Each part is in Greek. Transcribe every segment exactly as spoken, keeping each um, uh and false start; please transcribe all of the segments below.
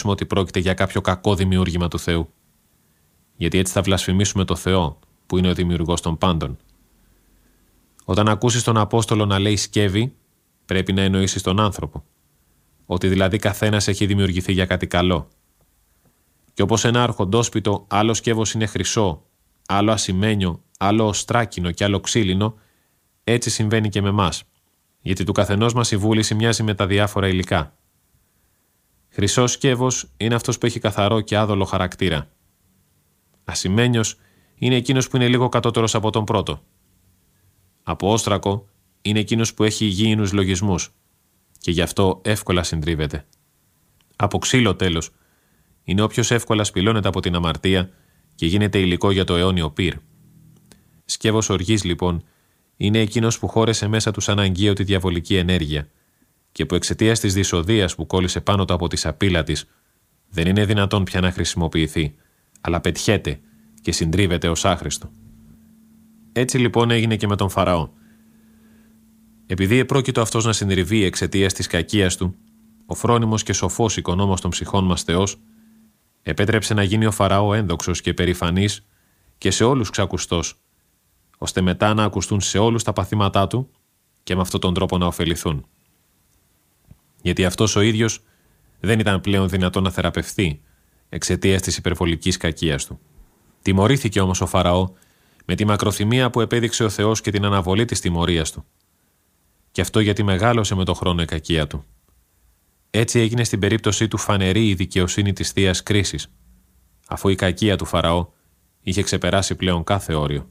νομίσουμε ότι πρόκειται για κάποιο κακό δημιούργημα του Θεού. Γιατί έτσι θα βλασφημίσουμε το Θεό, που είναι ο δημιουργός των πάντων. Όταν ακούσεις τον Απόστολο να λέει σκεύη, πρέπει να εννοήσεις τον άνθρωπο. Ότι δηλαδή καθένας έχει δημιουργηθεί για κάτι καλό. Και όπως ένα αρχοντόσπιτο, άλλο σκεύος είναι χρυσό, άλλο ασημένιο, άλλο οστράκινο και άλλο ξύλινο, έτσι συμβαίνει και με εμάς. Γιατί του καθενός μας η βούληση μοιάζει με τα διάφορα υλικά. Χρυσός σκεύος είναι αυτός που έχει καθαρό και άδολο χαρακτήρα. Ασημένιος είναι εκείνος που είναι λίγο κατώτερος από τον πρώτο. Από όστρακο είναι εκείνος που έχει υγιεινούς λογισμούς και γι' αυτό εύκολα συντρίβεται. Από ξύλο τέλος είναι όποιος εύκολα σπηλώνεται από την αμαρτία και γίνεται υλικό για το αιώνιο πυρ. Σκεύος οργής λοιπόν είναι εκείνος που χώρεσε μέσα του σαν αγγείο τη διαβολική ενέργεια και που εξαιτίας της δυσοδείας που κόλλησε πάνω του από τη σαπίλα της δεν είναι δυνατόν πια να χρησιμοποιηθεί, αλλά πετιέται και συντρίβεται ως άχρηστο. Έτσι λοιπόν έγινε και με τον Φαραώ. Επειδή επρόκειτο αυτός να συντριβεί εξαιτίας της κακίας του, ο φρόνιμος και σοφός οικονόμος των ψυχών μας Θεός επέτρεψε να γίνει ο Φαραώ ένδοξος και περηφανής και σε όλους ξακουστός, ώστε μετά να ακουστούν σε όλους τα παθήματά του και με αυτόν τον τρόπο να ωφεληθούν. Γιατί αυτός ο ίδιος δεν ήταν πλέον δυνατόν να θεραπευθεί εξαιτίας της υπερβολικής κακίας του. Τιμωρήθηκε όμως ο Φαραώ με τη μακροθυμία που επέδειξε ο Θεός και την αναβολή της τιμωρίας του. Και αυτό γιατί μεγάλωσε με το χρόνο η κακία του. Έτσι έγινε στην περίπτωσή του φανερή η δικαιοσύνη της Θείας κρίσης, αφού η κακία του Φαραώ είχε ξεπεράσει πλέον κάθε όριο.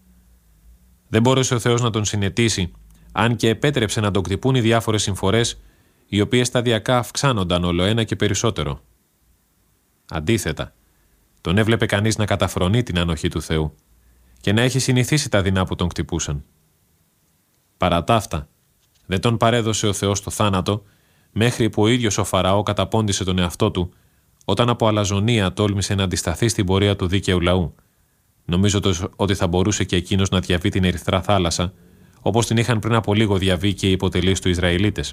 Δεν μπόρεσε ο Θεός να τον συνετίσει, αν και επέτρεψε να τον κτυπούν οι διάφορες συμφορές, οι οποίες σταδιακά αυξάνονταν όλο ένα και περισσότερο. Αντίθετα, τον έβλεπε κανείς να καταφρονεί την ανοχή του Θεού και να έχει συνηθίσει τα δεινά που τον κτυπούσαν. Παρά τ' αυτά, δεν τον παρέδωσε ο Θεός το θάνατο, μέχρι που ο ίδιος ο Φαραώ καταπώντησε τον εαυτό του, όταν από αλαζονία τόλμησε να αντισταθεί στην πορεία του δίκαιου λαού, νομίζοντας ότι θα μπορούσε και εκείνος να διαβεί την Ερυθρά θάλασσα, όπως την είχαν πριν από λίγο διαβεί και οι υποτελείς του Ισραηλίτες.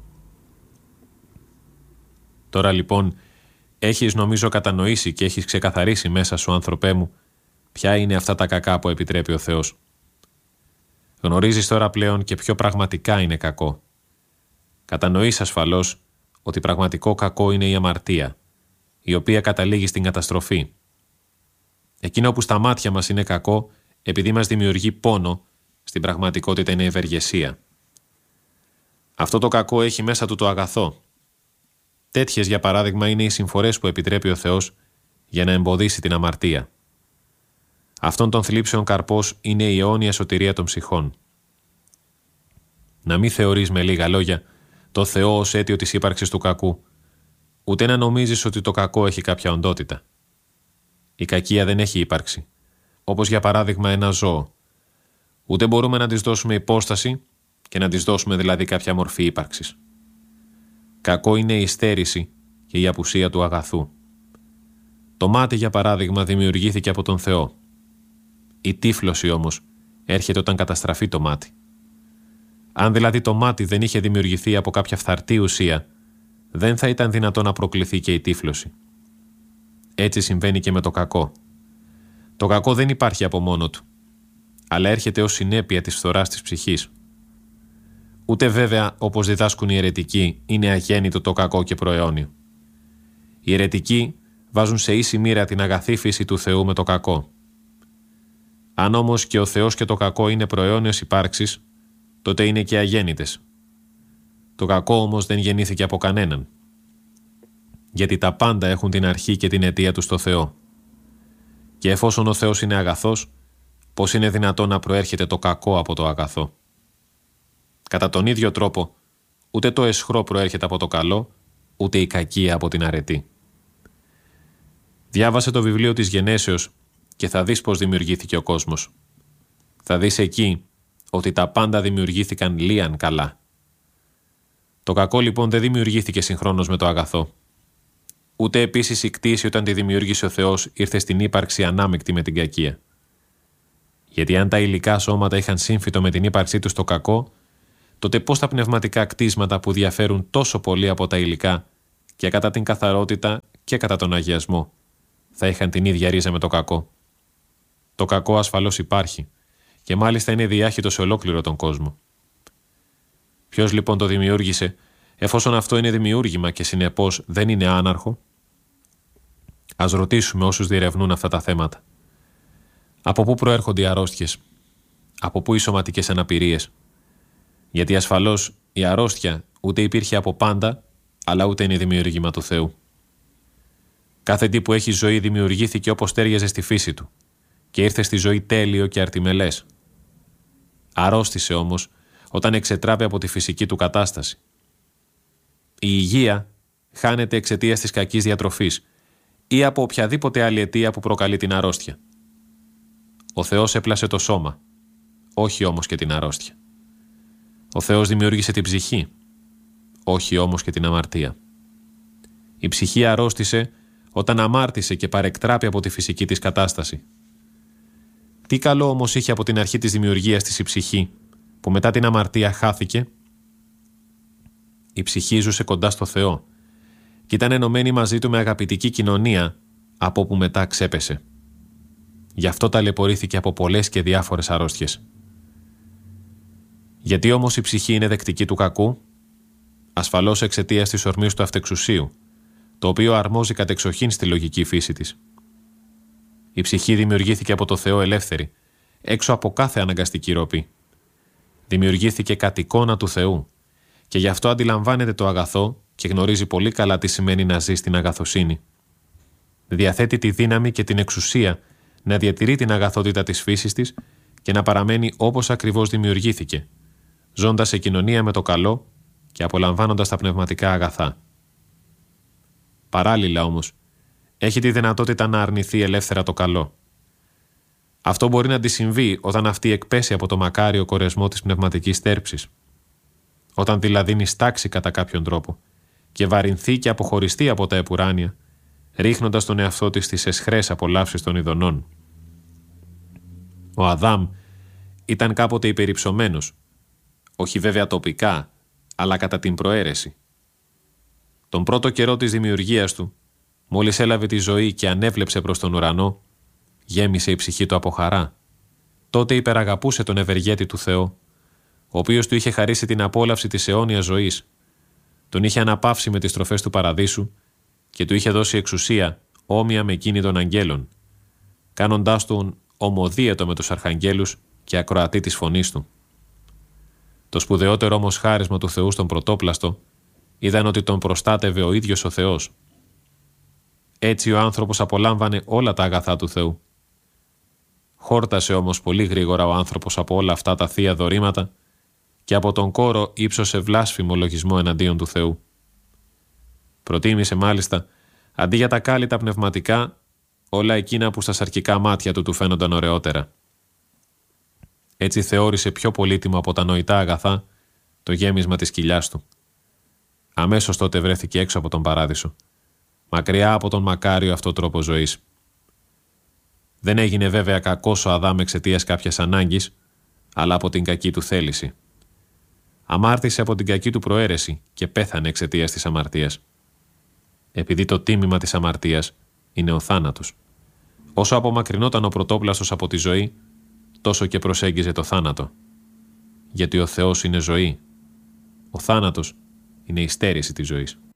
Τώρα λοιπόν, έχεις νομίζω κατανοήσει και έχεις ξεκαθαρίσει μέσα σου, άνθρωπέ μου, ποια είναι αυτά τα κακά που επιτρέπει ο Θεός. Γνωρίζεις τώρα πλέον και ποιο πραγματικά είναι κακό. Κατανοείς ασφαλώς ότι πραγματικό κακό είναι η αμαρτία, η οποία καταλήγει στην καταστροφή. Εκείνο που στα μάτια μας είναι κακό, επειδή μας δημιουργεί πόνο, στην πραγματικότητα είναι ευεργεσία. Αυτό το κακό έχει μέσα του το αγαθό. Τέτοιες, για παράδειγμα, είναι οι συμφορές που επιτρέπει ο Θεός για να εμποδίσει την αμαρτία. Αυτόν των θλίψεων καρπός είναι η αιώνια σωτηρία των ψυχών. Να μην θεωρείς με λίγα λόγια το Θεό ως αίτιο της ύπαρξης του κακού, ούτε να νομίζεις ότι το κακό έχει κάποια οντότητα. Η κακία δεν έχει ύπαρξη, όπως για παράδειγμα ένα ζώο. Ούτε μπορούμε να της δώσουμε υπόσταση και να της δώσουμε δηλαδή κάποια μορφή ύπαρξης. Κακό είναι η στέρηση και η απουσία του αγαθού. Το μάτι, για παράδειγμα, δημιουργήθηκε από τον Θεό. Η τύφλωση όμως έρχεται όταν καταστραφεί το μάτι. Αν δηλαδή το μάτι δεν είχε δημιουργηθεί από κάποια φθαρτή ουσία, δεν θα ήταν δυνατό να προκληθεί και η τύφλωση. Έτσι συμβαίνει και με το κακό. Το κακό δεν υπάρχει από μόνο του, αλλά έρχεται ως συνέπεια της φθοράς της ψυχής. Ούτε βέβαια, όπως διδάσκουν οι αιρετικοί, είναι αγέννητο το κακό και προαιώνιο. Οι αιρετικοί βάζουν σε ίση μοίρα την αγαθή φύση του Θεού με το κακό. Αν όμως και ο Θεός και το κακό είναι προαιώνιος υπάρξης, τότε είναι και αγέννητες. Το κακό όμως δεν γεννήθηκε από κανέναν. Γιατί τα πάντα έχουν την αρχή και την αιτία του στο Θεό. Και εφόσον ο Θεός είναι αγαθός, πώς είναι δυνατόν να προέρχεται το κακό από το αγαθό? Κατά τον ίδιο τρόπο, ούτε το αισχρό προέρχεται από το καλό, ούτε η κακία από την αρετή. Διάβασε το βιβλίο της Γενέσεως και θα δεις πώς δημιουργήθηκε ο κόσμος. Θα δεις εκεί ότι τα πάντα δημιουργήθηκαν λίαν καλά. Το κακό λοιπόν δεν δημιουργήθηκε συγχρόνως με το αγαθό. Ούτε επίσης η κτήση όταν τη δημιούργησε ο Θεός ήρθε στην ύπαρξη ανάμεικτη με την κακία. Γιατί αν τα υλικά σώματα είχαν σύμφυτο με την ύπαρξή τους το κακό, τότε πώς τα πνευματικά κτίσματα που διαφέρουν τόσο πολύ από τα υλικά και κατά την καθαρότητα και κατά τον αγιασμό θα είχαν την ίδια ρίζα με το κακό. Το κακό ασφαλώς υπάρχει και μάλιστα είναι διάχυτο σε ολόκληρο τον κόσμο. Ποιος λοιπόν το δημιούργησε, εφόσον αυτό είναι δημιούργημα και συνεπώς δεν είναι άναρχο? Ας ρωτήσουμε όσους διερευνούν αυτά τα θέματα. Από πού προέρχονται οι αρρώστιες? Από πού οι σωματικές αναπηρίες? Γιατί ασφαλώς η αρρώστια ούτε υπήρχε από πάντα, αλλά ούτε είναι δημιούργημα του Θεού. Κάθε τι που έχει ζωή δημιουργήθηκε όπως τέριαζε στη φύση του και ήρθε στη ζωή τέλειο και αρτιμελές. Αρρώστησε όμως όταν εξετράπη από τη φυσική του κατάσταση. Η υγεία χάνεται εξαιτίας της κακής διατροφής ή από οποιαδήποτε άλλη αιτία που προκαλεί την αρρώστια. Ο Θεός έπλασε το σώμα, όχι όμως και την αρρώστια. Ο Θεός δημιούργησε την ψυχή, όχι όμως και την αμαρτία. Η ψυχή αρρώστησε όταν αμάρτησε και παρεκτράπη από τη φυσική της κατάσταση. Τι καλό όμως είχε από την αρχή της δημιουργίας της η ψυχή, που μετά την αμαρτία χάθηκε? Η ψυχή ζούσε κοντά στο Θεό και ήταν ενωμένη μαζί του με αγαπητική κοινωνία, από που μετά ξέπεσε. Γι' αυτό ταλαιπωρήθηκε από πολλές και διάφορες αρρώστιες. Γιατί όμως η ψυχή είναι δεκτική του κακού? Ασφαλώς εξαιτίας της ορμής του αυτεξουσίου, το οποίο αρμόζει κατεξοχήν στη λογική φύση της. Η ψυχή δημιουργήθηκε από το Θεό ελεύθερη, έξω από κάθε αναγκαστική ροπή. Δημιουργήθηκε κατ' εικόνα του Θεού και γι' αυτό αντιλαμβάνεται το αγαθό και γνωρίζει πολύ καλά τι σημαίνει να ζει στην αγαθοσύνη. Διαθέτει τη δύναμη και την εξουσία να διατηρεί την αγαθότητα της φύσης της και να παραμένει όπως ακριβώς δημιουργήθηκε, ζώντας σε κοινωνία με το καλό και απολαμβάνοντας τα πνευματικά αγαθά. Παράλληλα όμως, έχει τη δυνατότητα να αρνηθεί ελεύθερα το καλό. Αυτό μπορεί να τη συμβεί όταν αυτή εκπέσει από το μακάριο κορεσμό της πνευματικής στέρψης. Όταν δηλαδή νηστάξει κατά κάποιον τρόπο και βαρυνθεί και αποχωριστεί από τα επουράνια, ρίχνοντας τον εαυτό της στις αισχρές απολαύσεις των ειδονών. Ο Αδάμ ήταν κάποτε υπερυψωμένος, όχι βέβαια τοπικά, αλλά κατά την προαίρεση. Τον πρώτο καιρό της δημιουργίας του, μόλις έλαβε τη ζωή και ανέβλεψε προς τον ουρανό, γέμισε η ψυχή του από χαρά. Τότε υπεραγαπούσε τον ευεργέτη του Θεό, ο οποίος του είχε χαρίσει την απόλαυση της αιώνιας ζωής. Τον είχε αναπαύσει με τις τροφές του παραδείσου και του είχε δώσει εξουσία όμοια με εκείνη των αγγέλων, κάνοντάς τον ομοδίαιτο με τους αρχαγγέλους και ακροατή της φωνής του. Το σπουδαιότερο όμως χάρισμα του Θεού στον πρωτόπλαστο ήταν ότι τον προστάτευε ο ίδιος ο Θεός. Έτσι ο άνθρωπος απολάμβανε όλα τα αγαθά του Θεού. Χόρτασε όμως πολύ γρήγορα ο άνθρωπος από όλα αυτά τα θεία δωρήματα και από τον κόρο ύψωσε βλάσφημο λογισμό εναντίον του Θεού. Προτίμησε μάλιστα, αντί για τα κάλλητα πνευματικά, όλα εκείνα που στα σαρκικά μάτια του του φαίνονταν ωραιότερα. Έτσι θεώρησε πιο πολύτιμο από τα νοητά αγαθά το γέμισμα της κοιλιάς του. Αμέσως τότε βρέθηκε έξω από τον παράδεισο, μακριά από τον μακάριο αυτό τρόπο ζωής. Δεν έγινε βέβαια κακός ο Αδάμ εξαιτίας κάποιας ανάγκης, αλλά από την κακή του θέληση. Αμάρτησε από την κακή του προαίρεση και πέθανε εξαιτίας της αμαρτίας. Επειδή το τίμημα της αμαρτίας είναι ο θάνατος. Όσο απομακρυνόταν ο πρωτόπλαστος από τη ζωή, τόσο και προσέγγιζε το θάνατο. Γιατί ο Θεός είναι ζωή. Ο θάνατος είναι η στέρηση της ζωής.